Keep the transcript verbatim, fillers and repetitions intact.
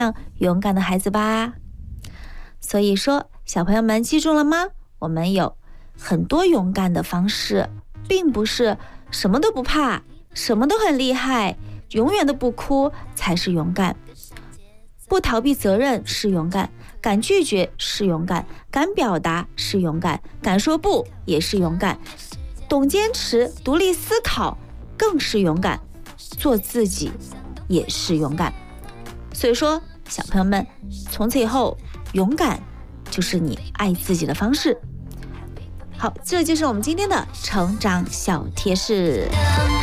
勇敢的孩子吧。所以说，小朋友们记住了吗？我们有很多勇敢的方式，并不是什么都不怕，什么都很厉害，永远都不哭才是勇敢。不逃避责任是勇敢，敢拒绝是勇敢，敢表达是勇敢，敢说不也是勇敢，懂坚持、独立思考更是勇敢，做自己也是勇敢。所以说，小朋友们，从此以后，勇敢就是你爱自己的方式。好，这就是我们今天的成长小贴士。